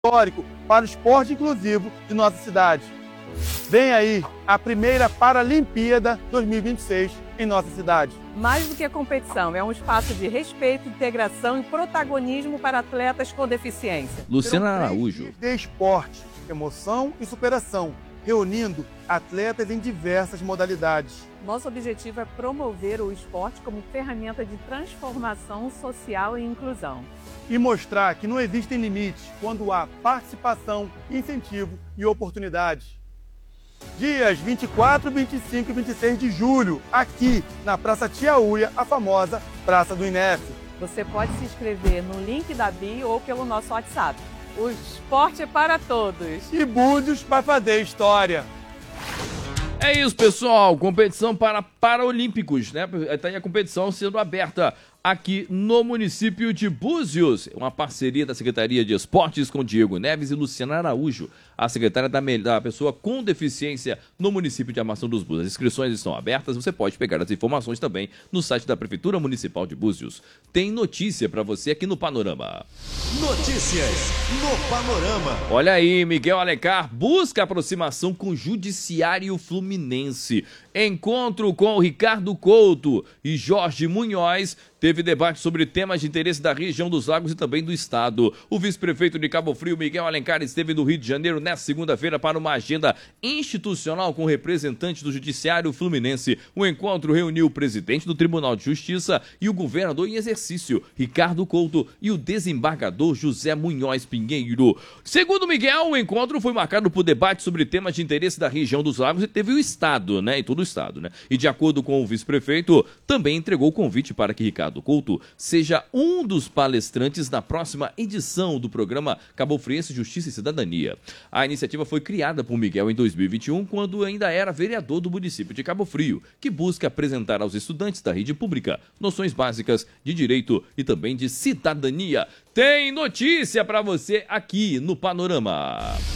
histórico para o esporte inclusivo de nossa cidade. Vem aí a primeira Paralimpíada 2026 em nossa cidade. Mais do que competição, é um espaço de respeito, integração e protagonismo para atletas com deficiência. Luciana Araújo. De esporte, emoção e superação, reunindo atletas em diversas modalidades. Nosso objetivo é promover o esporte como ferramenta de transformação social e inclusão. E mostrar que não existem limites quando há participação, incentivo e oportunidades. Dias 24, 25 e 26 de julho, aqui na Praça Tia Uia, a famosa Praça do INEF. Você pode se inscrever no link da bio ou pelo nosso WhatsApp. O esporte é para todos. E Búzios vai fazer história. É isso, pessoal. Competição para Paralímpicos, né? Está aí a competição sendo aberta aqui no município de Búzios. Uma parceria da Secretaria de Esportes com Diego Neves e Luciana Araújo, a secretária da pessoa com deficiência no município de Armação dos Búzios. As inscrições estão abertas, você pode pegar as informações também no site da Prefeitura Municipal de Búzios. Tem notícia para você aqui no Panorama. Notícias no Panorama. Olha aí, Miguel Alencar busca aproximação com o Judiciário Fluminense. Encontro com Ricardo Couto e Jorge Munhoz teve debate sobre temas de interesse da região dos Lagos e também do estado. O vice-prefeito de Cabo Frio, Miguel Alencar, esteve no Rio de Janeiro nesta segunda-feira para uma agenda institucional com representantes do Judiciário Fluminense. O encontro reuniu o presidente do Tribunal de Justiça e o governador em exercício, Ricardo Couto, e o desembargador José Munhoz Pinheiro. Segundo Miguel, o encontro foi marcado por debate sobre temas de interesse da região dos Lagos e teve o estado, né? E todo o estado, né? E de acordo com o vice-prefeito, também entregou o convite para que Ricardo Couto seja um dos palestrantes na próxima edição do programa Cabo Friense Justiça e Cidadania. A iniciativa foi criada por Miguel em 2021, quando ainda era vereador do município de Cabo Frio, que busca apresentar aos estudantes da rede pública noções básicas de direito e também de cidadania. Tem notícia para você aqui no Panorama.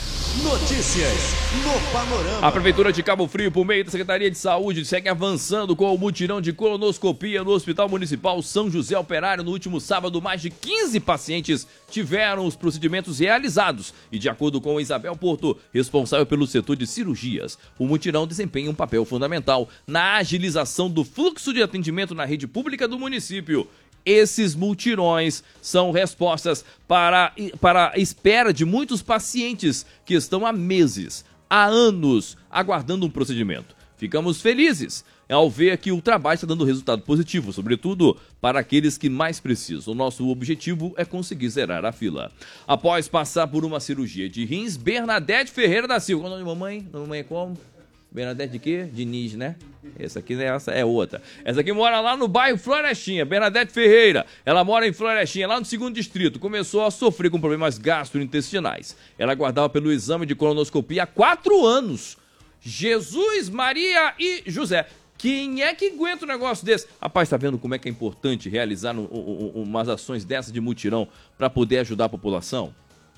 Notícias no Panorama. A Prefeitura de Cabo Frio, por meio da Secretaria de Saúde, segue avançando com o mutirão de colonoscopia no Hospital Municipal São José Operário. No último sábado, mais de 15 pacientes tiveram os procedimentos realizados. E de acordo com Isabel Porto, responsável pelo setor de cirurgias, o mutirão desempenha um papel fundamental na agilização do fluxo de atendimento na rede pública do município. Esses multirões são respostas para a espera de muitos pacientes que estão há meses, há anos, aguardando um procedimento. Ficamos felizes ao ver que o trabalho está dando resultado positivo, sobretudo para aqueles que mais precisam. O nosso objetivo é conseguir zerar a fila. Após passar por uma cirurgia de rins, Bernadette Ferreira da Silva. Qual é o nome de mamãe? Mamãe é como? Bernadette de quê? Diniz, né? Essa aqui essa é outra. Essa aqui mora lá no bairro Florestinha, Bernadette Ferreira. Ela mora em Florestinha, lá no 2º distrito. Começou a sofrer com problemas gastrointestinais. Ela aguardava pelo exame de colonoscopia há 4 anos. Jesus, Maria e José. Quem é que aguenta um negócio desse? Rapaz, tá vendo como é que é importante realizar umas ações dessas de mutirão para poder ajudar a população?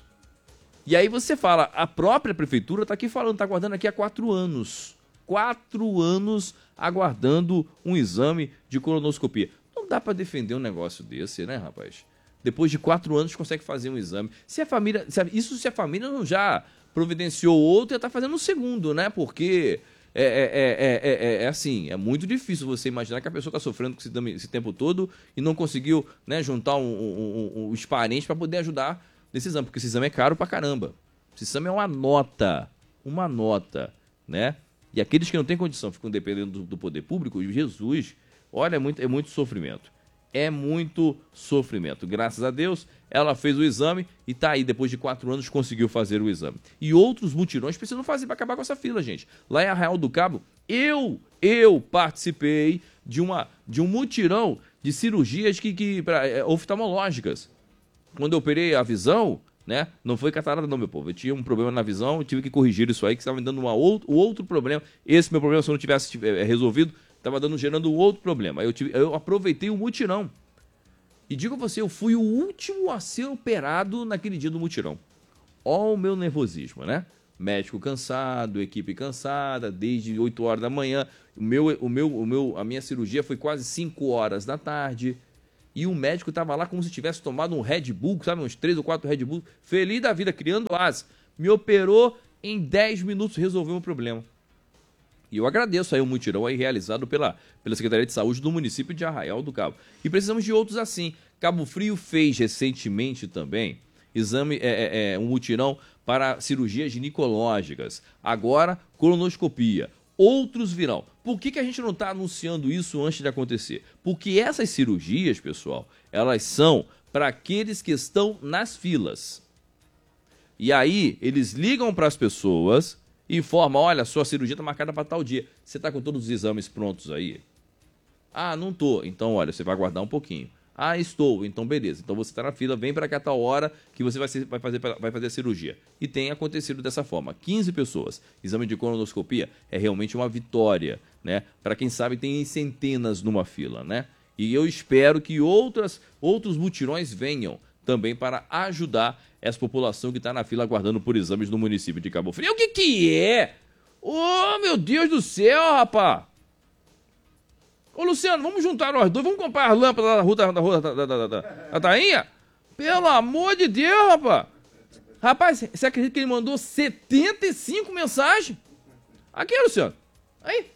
E aí você fala, a própria prefeitura está aqui falando, está aguardando aqui há 4 anos. 4 anos aguardando um exame de colonoscopia. Não dá para defender um negócio desse, né, rapaz? Depois de 4 anos consegue fazer um exame. Se a família não já providenciou outro, já está fazendo um segundo, né? Porque assim, é muito difícil você imaginar que a pessoa está sofrendo com esse tempo todo e não conseguiu, né, juntar os parentes para poder ajudar nesse exame, porque esse exame é caro pra caramba. Esse exame é uma nota, né? E aqueles que não têm condição ficam dependendo do poder público, Jesus, olha, é muito sofrimento. É muito sofrimento. Graças a Deus, ela fez o exame e tá aí, depois de 4 anos, conseguiu fazer o exame. E outros mutirões precisam fazer para acabar com essa fila, gente. Lá em Arraial do Cabo, eu participei de um mutirão de cirurgias oftalmológicas. Quando eu operei a visão, né? Não foi catarata não, meu povo. Eu tinha um problema na visão, eu tive que corrigir isso aí, que estava me dando outro problema. Esse meu problema, se eu não tivesse resolvido, estava gerando um outro problema. Eu aproveitei o mutirão. E digo a você, eu fui o último a ser operado naquele dia do mutirão. Ó o meu nervosismo, né? Médico cansado, equipe cansada, desde 8 horas da manhã. A minha cirurgia foi quase 5 horas da tarde. E o médico tava lá como se tivesse tomado um Red Bull, sabe? Uns 3 ou 4 Red Bull. Feliz da vida, criando asa. Me operou em 10 minutos, resolveu o problema. E eu agradeço aí o mutirão aí realizado pela Secretaria de Saúde do município de Arraial do Cabo. E precisamos de outros assim. Cabo Frio fez recentemente também um mutirão para cirurgias ginecológicas. Agora, colonoscopia. Outros virão. Por que a gente não está anunciando isso antes de acontecer? Porque essas cirurgias, pessoal, elas são para aqueles que estão nas filas. E aí, eles ligam para as pessoas e informam, olha, sua cirurgia está marcada para tal dia. Você está com todos os exames prontos aí? Ah, não estou. Então, olha, você vai aguardar um pouquinho. Ah, estou. Então, beleza. Então, você está na fila, vem para cá a tal hora que você vai fazer a cirurgia. E tem acontecido dessa forma. 15 pessoas. Exame de colonoscopia é realmente uma vitória, né? Para quem sabe, tem centenas numa fila, né? E eu espero que outros mutirões venham também para ajudar essa população que está na fila aguardando por exames no município de Cabo Frio. O que é? Oh, meu Deus do céu, rapaz! Ô, Luciano, vamos juntar nós dois, vamos comprar as lâmpadas da rua da Tainha? Pelo amor de Deus, rapaz! Rapaz, você acredita que ele mandou 75 mensagens? Aqui, Luciano. Aí,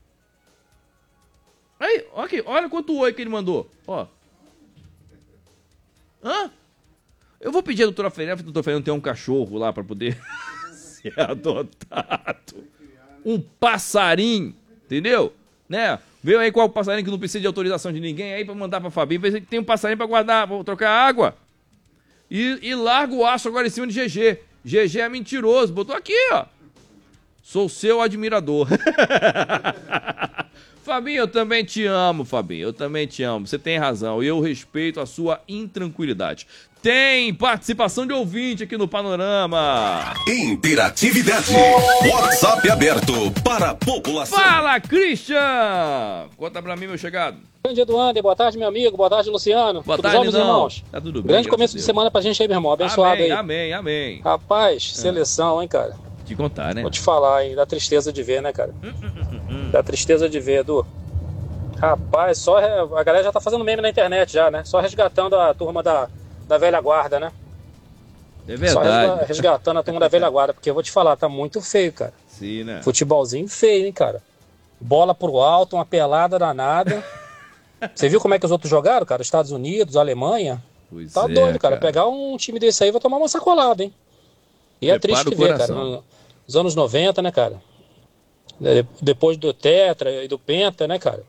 aqui, olha quanto oi que ele mandou. Ó. Hã? Eu vou pedir a doutora Fernanda tem um cachorro lá para poder ser adotado. Um passarinho, entendeu? Né? Veio aí qual passarinho que não precisa de autorização de ninguém aí pra mandar pra Fabinho. Ver se tem um passarinho pra guardar, vou trocar água. E larga o aço agora em cima de GG. GG é mentiroso, botou aqui, ó. Sou seu admirador. Fabinho, eu também te amo, Fabinho. Eu também te amo. Você tem razão. E eu respeito a sua intranquilidade. Tem participação de ouvinte aqui no Panorama. Interatividade. WhatsApp aberto para a população. Fala, Christian! Conta pra mim, meu chegado. Bom dia, Eduardo. Boa tarde, meu amigo. Boa tarde, Luciano. Boa tudo tarde, jovens, irmãos. Tá tudo bem. Grande começo de semana pra gente aí, meu irmão. Abençoado amém, aí. Amém, amém. Rapaz, seleção, hein, cara. Te contar, né? Vou te falar, hein. Dá tristeza de ver, né, cara? Dá tristeza de ver, Edu. Rapaz, a galera já tá fazendo meme na internet já, né? Só resgatando a turma da velha guarda, né? É verdade. Só resgatando a turma da velha guarda, porque eu vou te falar, tá muito feio, cara. Sim, né? Futebolzinho feio, hein, cara. Bola pro alto, uma pelada danada. Você viu como é que os outros jogaram, cara? Estados Unidos, Alemanha. Pois tá doido, cara. Pegar um time desse aí vai tomar uma sacolada, hein? E é triste ver, cara. Nos anos 90, né, cara? Depois do Tetra e do Penta, né, cara?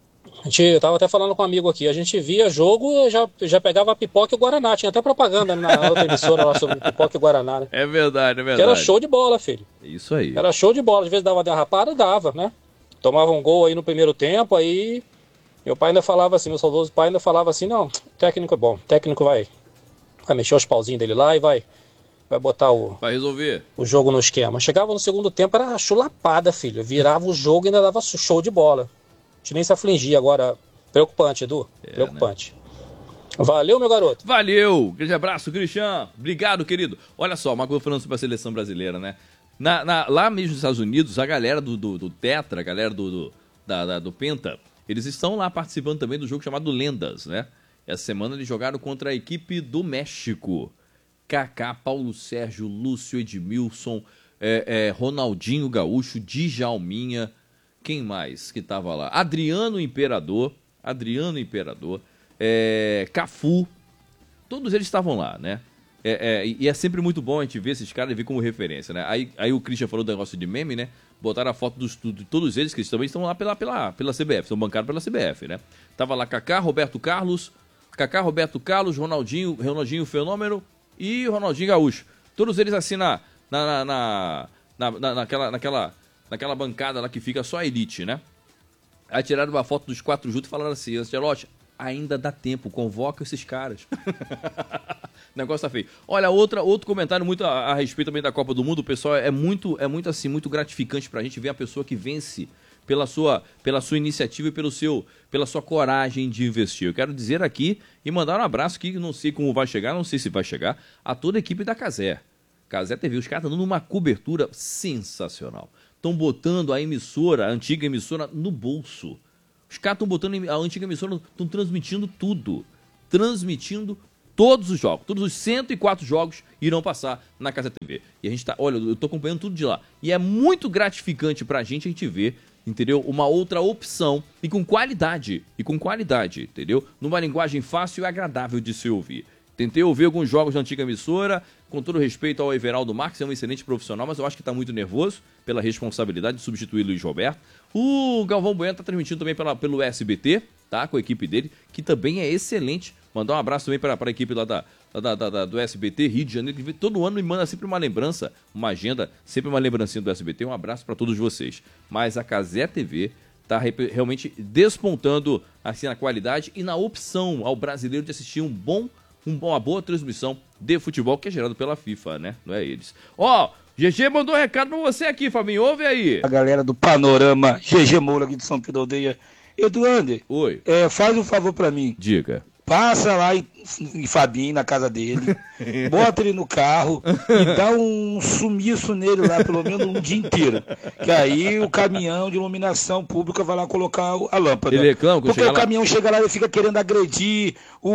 Eu tava até falando com um amigo aqui, a gente via jogo, já pegava a pipoca e o Guaraná. Tinha até propaganda na outra emissora lá sobre pipoca e Guaraná, né? É verdade, é verdade. Que era show de bola, filho. Isso aí. Era show de bola. Às vezes dava derrapada, dava, né? Tomava um gol aí no primeiro tempo, aí meu pai ainda falava assim, meu saudoso pai ainda falava assim, não, técnico é bom, técnico vai mexer os pauzinhos dele lá e vai botar vai resolver o jogo no esquema. Chegava no segundo tempo, era chulapada, filho. Virava o jogo e ainda dava show de bola. A gente nem se afligia agora. Preocupante, Edu. Preocupante. Né? Valeu, meu garoto. Valeu. Grande abraço, Cristian. Obrigado, querido. Olha só, uma coisa falando sobre a seleção brasileira, né? Lá mesmo nos Estados Unidos, a galera do Tetra, a galera do Penta, eles estão lá participando também do jogo chamado Lendas, né? Essa semana eles jogaram contra a equipe do México. Kaká, Paulo Sérgio, Lúcio Edmilson, Ronaldinho Gaúcho, Djalminha, quem mais que tava lá? Adriano Imperador, Cafu, todos eles estavam lá, né? E é sempre muito bom a gente ver esses caras e ver como referência, né? Aí o Christian falou do negócio de meme, né? Botaram a foto de todos eles, que eles também estão lá pela CBF, estão bancados pela CBF, né? Tava lá Kaká, Roberto Carlos, Ronaldinho Fenômeno e Ronaldinho Gaúcho. Todos eles assim naquela bancada lá que fica só a elite, né? Aí tiraram uma foto dos 4 juntos e falaram assim, Ancelotti, ainda dá tempo, convoca esses caras. O negócio tá feio. Olha, outro comentário muito a respeito também da Copa do Mundo, pessoal, é muito assim, muito gratificante pra gente ver a pessoa que vence pela sua iniciativa e pela sua coragem de investir. Eu quero dizer aqui e mandar um abraço que não sei como vai chegar, não sei se vai chegar, a toda a equipe da Cazé. Cazé TV, os caras estão dando uma cobertura sensacional. Estão botando a antiga emissora, no bolso. Os caras estão botando a antiga emissora, estão transmitindo tudo. transmitindo todos os jogos. Todos os 104 jogos irão passar na Casa TV. E a gente tá, olha, eu tô acompanhando tudo de lá. E é muito gratificante pra gente a gente ver, entendeu? Uma outra opção e com qualidade, entendeu? Numa linguagem fácil e agradável de se ouvir. Tentei ouvir alguns jogos da antiga emissora, com todo respeito ao Everaldo Marques, é um excelente profissional, mas eu acho que está muito nervoso pela responsabilidade de substituir Luiz Roberto. O Galvão Bueno está transmitindo também pelo SBT, tá? Com a equipe dele, que também é excelente. Mandar um abraço também para a equipe lá do SBT, Rio de Janeiro, que todo ano me manda sempre uma lembrança, uma agenda, sempre uma lembrancinha do SBT. Um abraço para todos vocês. Mas a Cazé TV está realmente despontando assim, na qualidade e na opção ao brasileiro de assistir uma boa transmissão de futebol que é gerado pela FIFA, né? Não é eles. Ó, GG mandou um recado pra você aqui, Fabinho. Ouve aí. A galera do Panorama, GG Moura aqui de São Pedro Aldeia. Eduardo, oi. Faz um favor pra mim. Diga. Passa lá em Fabinho, na casa dele, bota ele no carro e dá um sumiço nele lá, pelo menos um dia inteiro. Que aí o caminhão de iluminação pública vai lá colocar a lâmpada. Ele reclama porque o caminhão chega lá e fica querendo agredir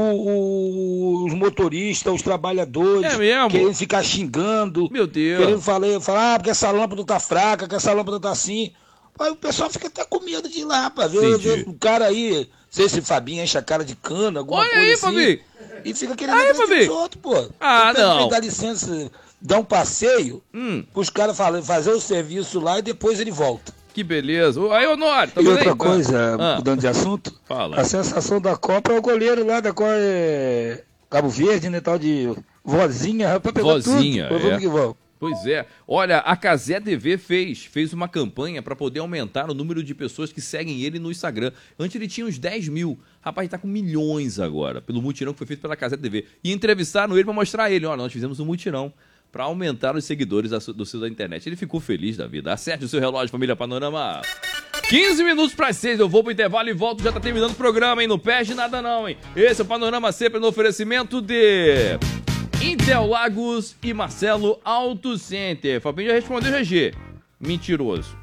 os motoristas, os trabalhadores, querendo ficar xingando. Meu Deus. Querendo falar, porque essa lâmpada tá fraca, que essa lâmpada tá assim. Aí o pessoal fica até com medo de ir lá, pra ver o cara aí, sei se Fabinho enche a cara de cana, alguma coisa assim. Fabinho. E fica querendo agredir os outros, pô. Não. Dá licença, dá um passeio, pros caras fazer o serviço lá e depois ele volta. Que beleza. Aí, Honório, tá. E outra coisa, mudando de assunto, fala. A sensação da Copa é o goleiro lá da Cabo Verde, né, tal de Vozinha, rapaz, pegou Vozinha, tudo. Vamos que vamos. Pois é. Olha, a Cazé TV fez uma campanha para poder aumentar o número de pessoas que seguem ele no Instagram. Antes ele tinha uns 10 mil. Rapaz, ele tá com milhões agora, pelo mutirão que foi feito pela Cazé TV. E entrevistaram ele para mostrar ele. Olha, nós fizemos um mutirão para aumentar os seguidores da internet. Ele ficou feliz da vida. Acerte o seu relógio, família Panorama. 15 minutos para 6, eu vou pro intervalo e volto. Já tá terminando o programa, hein? Não perde nada não, hein? Esse é o Panorama sempre no oferecimento de Interlagos e Marcelo Auto Center. Fabinho já respondeu, GG. Mentiroso.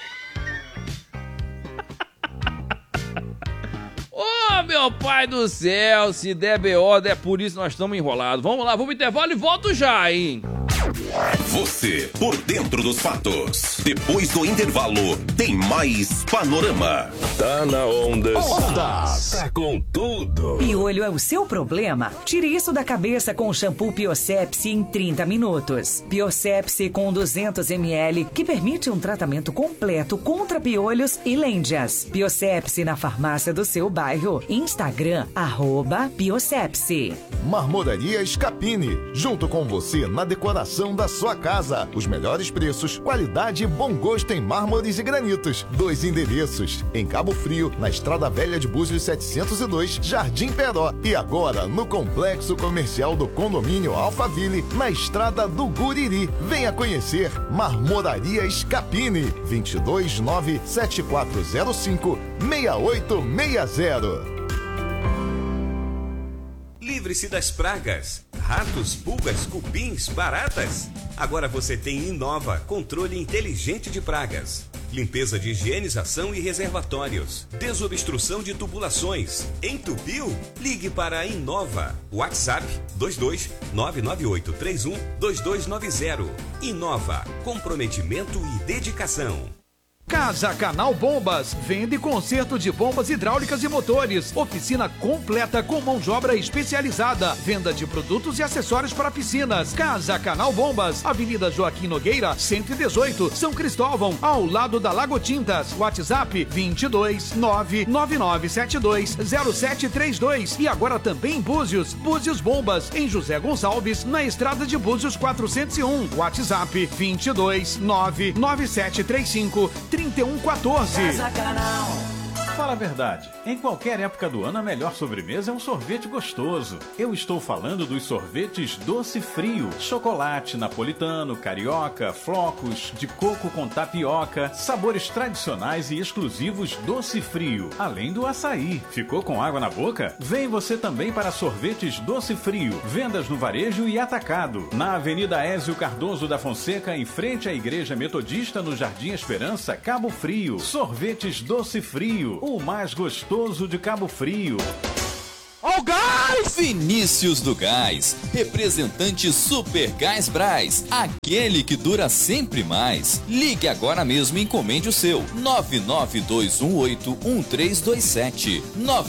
Ô, meu pai do céu, se der BO, é por isso nós estamos enrolados. Vamos lá, vamos pro intervalo e volto já, hein? Você, por dentro dos fatos. Depois do intervalo, tem mais Panorama. Tá na onda. Tá com tudo. Piolho é o seu problema? Tire isso da cabeça com o shampoo Biossepsi em 30 minutos. Biossepsi com 200 ml, que permite um tratamento completo contra piolhos e lêndias. Biossepsi na farmácia do seu bairro. Instagram, @Biossepsi. Marmoraria Scapini, junto com você na decoração da sua casa. Os melhores preços, qualidade e bom gosto em mármores e granitos. 2 endereços, em Cabo Frio, na Estrada Velha de Búzios 702, Jardim Peró. E agora, no Complexo Comercial do Condomínio Alphaville, na Estrada do Guriri. Venha conhecer Marmoraria Scapini, 229-7405-6860. Livre-se das pragas, ratos, pulgas, cupins, baratas. Agora você tem Inova, controle inteligente de pragas. Limpeza de higienização e reservatórios. Desobstrução de tubulações. Entupiu? Ligue para a Inova. WhatsApp 22998312290. Inova, comprometimento e dedicação. Casa Canal Bombas, vende conserto de bombas hidráulicas e motores, oficina completa com mão de obra especializada, venda de produtos e acessórios para piscinas. Casa Canal Bombas, Avenida Joaquim Nogueira, 118, São Cristóvão, ao lado da Lago Tintas. WhatsApp 22-99972-0732 e agora também em Búzios, Búzios Bombas, em José Gonçalves, na Estrada de Búzios 401. WhatsApp 22-99735-3114. Casa Canal. Fala a verdade, em qualquer época do ano a melhor sobremesa é um sorvete gostoso. Eu estou falando dos sorvetes Doce Frio, chocolate napolitano, carioca, flocos, de coco com tapioca, sabores tradicionais e exclusivos Doce Frio, além do açaí. Ficou com água na boca? Vem você também para sorvetes Doce Frio, vendas no varejo e atacado, na Avenida Ézio Cardoso da Fonseca, em frente à Igreja Metodista, no Jardim Esperança, Cabo Frio. Sorvetes Doce Frio, o mais gostoso de Cabo Frio. Ao gás! Vinícius do Gás, representante Super Gás Brás, aquele que dura sempre mais. Ligue agora mesmo e encomende o seu. 992181327.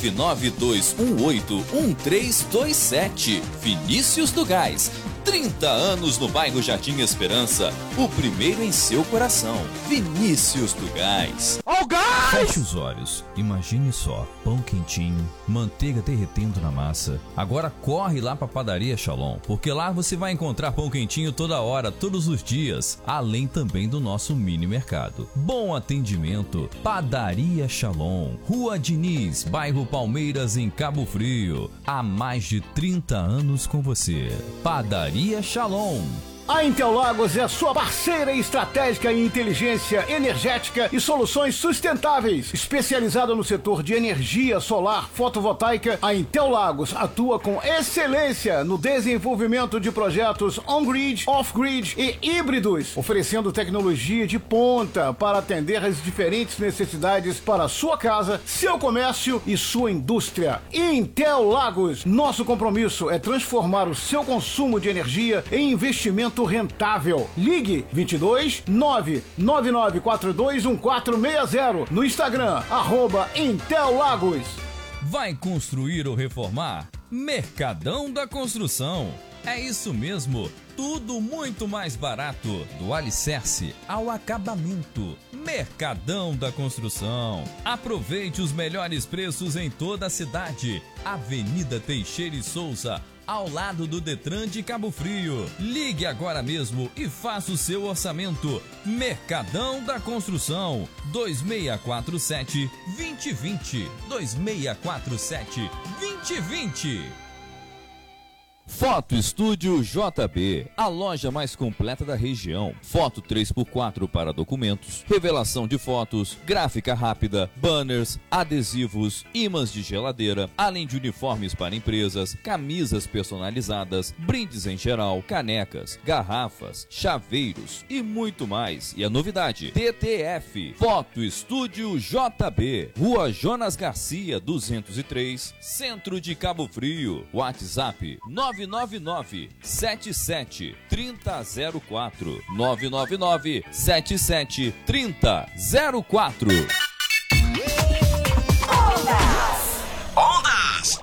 992181327. Vinícius do Gás. 30 anos no bairro Jardim Esperança, o primeiro em seu coração. Vinícius do Gás. Ao gás! Feche os olhos, imagine só, pão quentinho, manteiga derretendo na massa. Agora corre lá pra Padaria Shalom, porque lá você vai encontrar pão quentinho toda hora, todos os dias, além também do nosso mini mercado. Bom atendimento, Padaria Shalom, Rua Diniz, bairro Palmeiras, em Cabo Frio. Há mais de 30 anos com você. Padaria Shalom. A Interlagos é a sua parceira estratégica em inteligência energética e soluções sustentáveis. Especializada no setor de energia solar fotovoltaica, a Interlagos atua com excelência no desenvolvimento de projetos on-grid, off-grid e híbridos, oferecendo tecnologia de ponta para atender às diferentes necessidades para a sua casa, seu comércio e sua indústria. Interlagos, nosso compromisso é transformar o seu consumo de energia em investimento rentável. Ligue 22 99942 1460 no Instagram @Intellagos. Vai construir ou reformar? Mercadão da Construção. É isso mesmo, tudo muito mais barato, do alicerce ao acabamento. Mercadão da Construção. Aproveite os melhores preços em toda a cidade. Avenida Teixeira e Souza, ao lado do Detran de Cabo Frio. Ligue agora mesmo e faça o seu orçamento. Mercadão da Construção, 2647-2020. 2647-2020. Foto Estúdio JB, a loja mais completa da região. Foto 3x4 para documentos, revelação de fotos, gráfica rápida, banners, adesivos, ímãs de geladeira, além de uniformes para empresas, camisas personalizadas, brindes em geral, canecas, garrafas, chaveiros e muito mais. E a novidade, TTF, Foto Estúdio JB, Rua Jonas Garcia, 203, Centro de Cabo Frio. WhatsApp 999-77-3004. 999-77-3004. Ondas!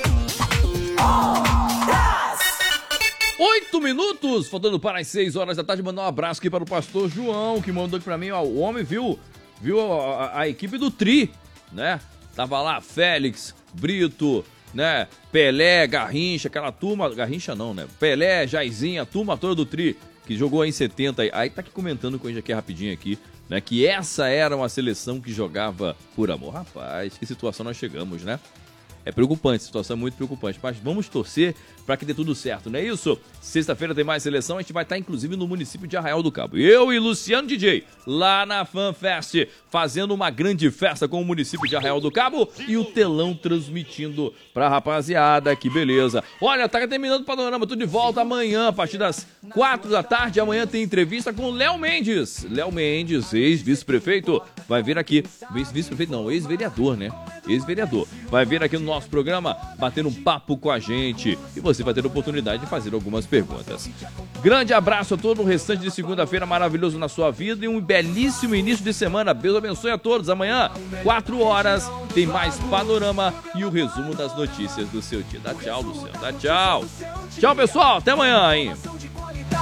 8 minutos, faltando para as 6 horas da tarde. Mandar um abraço aqui para o pastor João, que mandou aqui para mim, ó, o homem viu a equipe do Tri, né? Tava lá Félix, Brito, né? Pelé, Garrincha, aquela turma, Garrincha não, né? Pelé, Jairzinho, a turma toda do Tri, que jogou em 70. Aí tá aqui comentando com a gente aqui rapidinho aqui, né? Que essa era uma seleção que jogava por amor. Rapaz, que situação nós chegamos, né? É preocupante, a situação é muito preocupante, mas vamos torcer para que dê tudo certo, não é isso? Sexta-feira tem mais seleção, a gente vai estar inclusive no município de Arraial do Cabo. Eu e Luciano DJ, lá na FanFest, fazendo uma grande festa com o município de Arraial do Cabo e o telão transmitindo pra rapaziada, que beleza. Olha, tá terminando o panorama, tudo de volta amanhã, a partir das 4 da tarde, amanhã tem entrevista com Léo Mendes. Léo Mendes, ex-vice-prefeito, vai vir aqui, vice-prefeito não, ex-vereador, né? Ex-vereador, vai vir aqui no nosso programa, bater um papo com a gente e você vai ter a oportunidade de fazer algumas perguntas. Grande abraço a todo o restante de segunda-feira maravilhoso na sua vida e um belíssimo início de semana. Deus abençoe a todos. Amanhã, 4 horas, tem mais panorama e o resumo das notícias do seu dia. Dá tchau, Luciano. Dá tchau. Tchau, pessoal. Até amanhã, hein?